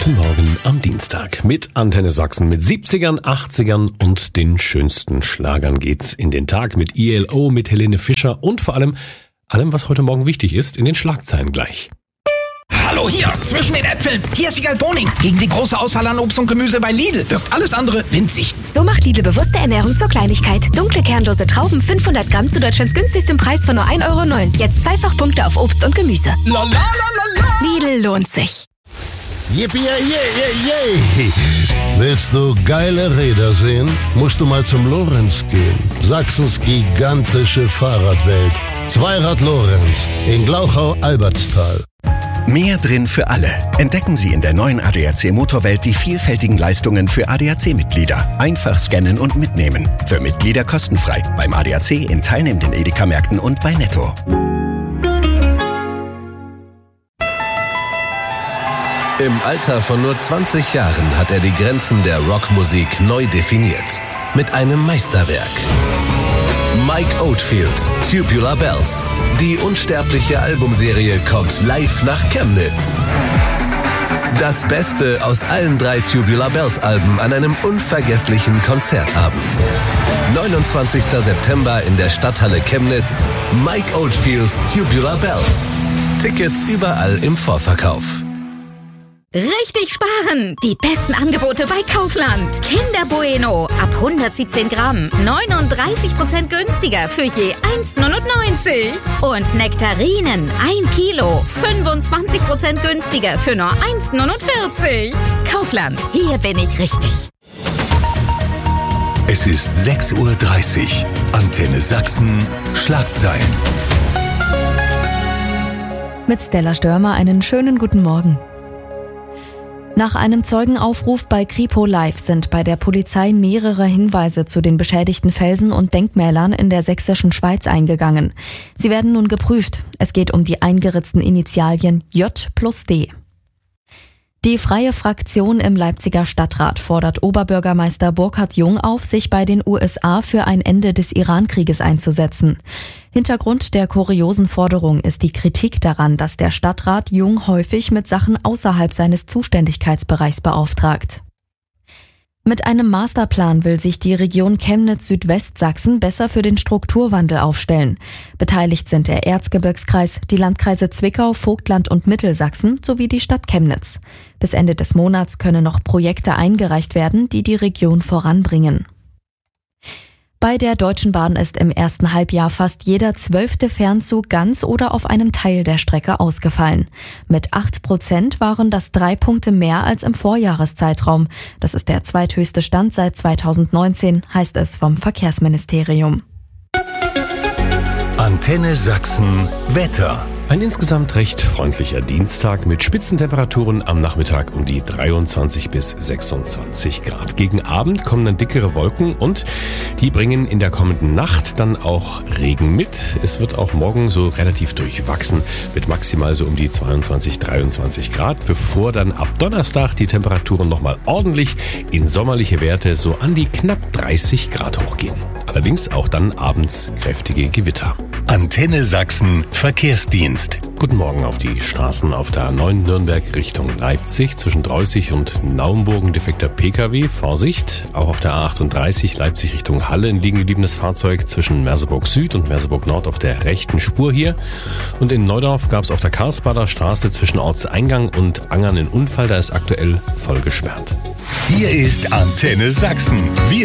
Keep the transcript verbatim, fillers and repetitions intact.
Guten Morgen am Dienstag mit Antenne Sachsen. Mit siebzigern, achtzigern und den schönsten Schlagern geht's in den Tag mit I L O, mit Helene Fischer und vor allem allem, was heute Morgen wichtig ist, in den Schlagzeilen gleich. Hallo hier, zwischen den Äpfeln. Hier ist Wiegald Boning. Gegen die große Auswahl an Obst und Gemüse bei Lidl wirkt alles andere winzig. So macht Lidl bewusste Ernährung zur Kleinigkeit. Dunkle, kernlose Trauben, fünfhundert Gramm zu Deutschlands günstigstem Preis von nur ein Euro neun. Jetzt zweifach Punkte auf Obst und Gemüse. La, la, la, la, la. Lidl lohnt sich. Yippie, yeah, yeah, yeah. Willst du geile Räder sehen? Musst du mal zum Lorenz gehen. Sachsens gigantische Fahrradwelt. Zweirad Lorenz in Glauchau-Albertstal. Mehr drin für alle. Entdecken Sie in der neuen A D A C Motorwelt die vielfältigen Leistungen für A D A C-Mitglieder. Einfach scannen und mitnehmen. Für Mitglieder kostenfrei. Beim A D A C in teilnehmenden Edeka-Märkten und bei Netto. Im Alter von nur zwanzig Jahren hat er die Grenzen der Rockmusik neu definiert. Mit einem Meisterwerk. Mike Oldfield, Tubular Bells. Die unsterbliche Albumserie kommt live nach Chemnitz. Das Beste aus allen drei Tubular Bells Alben an einem unvergesslichen Konzertabend. neunundzwanzigster September in der Stadthalle Chemnitz. Mike Oldfields Tubular Bells. Tickets überall im Vorverkauf. Richtig sparen! Die besten Angebote bei Kaufland. Kinder Bueno ab hundertsiebzehn Gramm. neununddreißig Prozent günstiger für je eins Komma neunundneunzig. Und Nektarinen ein Kilo. fünfundzwanzig Prozent günstiger für nur eins Komma neunundvierzig. Kaufland, hier bin ich richtig. Es ist sechs Uhr dreißig. Antenne Sachsen. Schlagzeilen. Mit Stella Störmer einen schönen guten Morgen. Nach einem Zeugenaufruf bei Kripo Live sind bei der Polizei mehrere Hinweise zu den beschädigten Felsen und Denkmälern in der sächsischen Schweiz eingegangen. Sie werden nun geprüft. Es geht um die eingeritzten Initialien J plus D. Die Freie Fraktion im Leipziger Stadtrat fordert Oberbürgermeister Burkhard Jung auf, sich bei den U S A für ein Ende des Iran-Krieges einzusetzen. Hintergrund der kuriosen Forderung ist die Kritik daran, dass der Stadtrat Jung häufig mit Sachen außerhalb seines Zuständigkeitsbereichs beauftragt. Mit einem Masterplan will sich die Region Chemnitz-Südwestsachsen besser für den Strukturwandel aufstellen. Beteiligt sind der Erzgebirgskreis, die Landkreise Zwickau, Vogtland und Mittelsachsen sowie die Stadt Chemnitz. Bis Ende des Monats können noch Projekte eingereicht werden, die die Region voranbringen. Bei der Deutschen Bahn ist im ersten Halbjahr fast jeder zwölfte Fernzug ganz oder auf einem Teil der Strecke ausgefallen. Mit acht Prozent waren das drei Punkte mehr als im Vorjahreszeitraum. Das ist der zweithöchste Stand seit zweitausendneunzehn, heißt es vom Verkehrsministerium. Antenne Sachsen. Wetter. Ein insgesamt recht freundlicher Dienstag mit Spitzentemperaturen am Nachmittag um die dreiundzwanzig bis sechsundzwanzig Grad. Gegen Abend kommen dann dickere Wolken und die bringen in der kommenden Nacht dann auch Regen mit. Es wird auch morgen so relativ durchwachsen mit maximal so um die zweiundzwanzig, dreiundzwanzig Grad, bevor dann ab Donnerstag die Temperaturen nochmal ordentlich in sommerliche Werte so an die knapp dreißig Grad hochgehen. Allerdings auch dann abends kräftige Gewitter. Antenne Sachsen Verkehrsdienst. Guten Morgen auf die Straßen auf der A neun Nürnberg Richtung Leipzig. Zwischen Dreußig und Naumburg defekter Pkw. Vorsicht. Auch auf der A achtunddreißig Leipzig Richtung Halle ein liegen gebliebenes Fahrzeug zwischen Merseburg Süd und Merseburg Nord auf der rechten Spur hier. Und in Neudorf gab es auf der Karlsbader Straße zwischen Ortseingang und Angern einen Unfall. Da ist aktuell voll gesperrt. Hier ist Antenne Sachsen. Wir